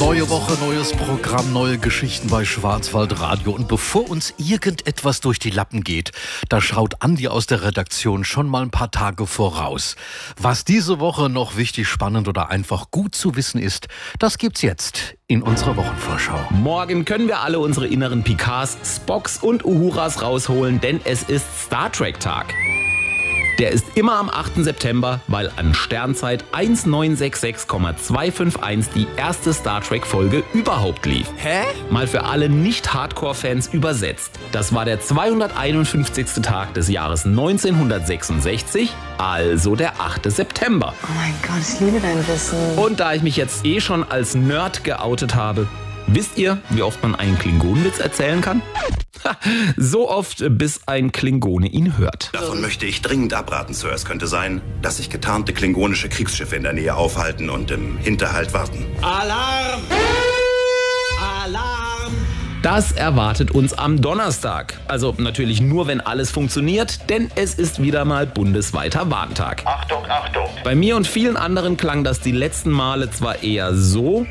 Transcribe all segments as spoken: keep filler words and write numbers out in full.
Neue Woche, neues Programm, neue Geschichten bei Schwarzwaldradio. Und bevor uns irgendetwas durch die Lappen geht, da schaut Andi aus der Redaktion schon mal ein paar Tage voraus. Was diese Woche noch wichtig, spannend oder einfach gut zu wissen ist, das gibt's jetzt in unserer Wochenvorschau. Morgen können wir alle unsere inneren Picards, Spocks und Uhuras rausholen, denn es ist Star Trek Tag. Der ist immer am achten September, weil an Sternzeit neunzehn sechsundsechzig Komma zweihunderteinundfünfzig die erste Star Trek-Folge überhaupt lief. Hä? Mal für alle Nicht-Hardcore-Fans übersetzt. Das war der zweihunderteinundfünfzigste Tag des Jahres neunzehnhundertsechsundsechzig, also der achte September. Oh mein Gott, ich liebe dein Wissen. Und da ich mich jetzt eh schon als Nerd geoutet habe, wisst ihr, wie oft man einen Klingonenwitz erzählen kann? So oft, bis ein Klingone ihn hört. Davon möchte ich dringend abraten, Sir. Es könnte sein, dass sich getarnte klingonische Kriegsschiffe in der Nähe aufhalten und im Hinterhalt warten. Alarm! Alarm! Das erwartet uns am Donnerstag. Also natürlich nur, wenn alles funktioniert, denn es ist wieder mal bundesweiter Warntag. Achtung, Achtung! Bei mir und vielen anderen klang das die letzten Male zwar eher so.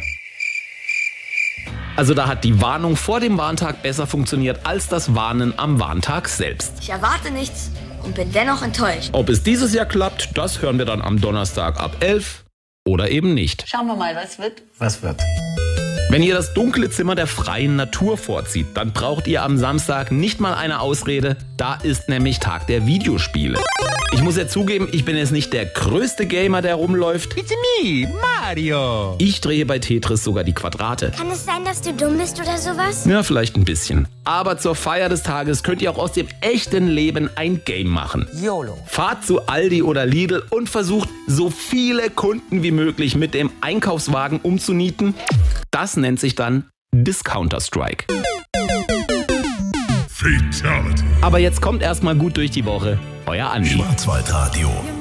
Also da hat die Warnung vor dem Warntag besser funktioniert als das Warnen am Warntag selbst. Ich erwarte nichts und bin dennoch enttäuscht. Ob es dieses Jahr klappt, das hören wir dann am Donnerstag ab elf oder eben nicht. Schauen wir mal, was wird. Was wird? Wenn ihr das dunkle Zimmer der freien Natur vorzieht, dann braucht ihr am Samstag nicht mal eine Ausrede. Da ist nämlich Tag der Videospiele. Ich muss ja zugeben, ich bin jetzt nicht der größte Gamer, der rumläuft. It's me, Mario. Ich drehe bei Tetris sogar die Quadrate. Kann es sein, dass du dumm bist oder sowas? Ja, vielleicht ein bisschen. Aber zur Feier des Tages könnt ihr auch aus dem echten Leben ein Game machen. YOLO. Fahrt zu Aldi oder Lidl und versucht, so viele Kunden wie möglich mit dem Einkaufswagen umzunieten. Das nennt sich dann Discounter Strike. Fatality. Aber jetzt kommt erstmal gut durch die Woche. Euer Andi. Schwarzwaldradio.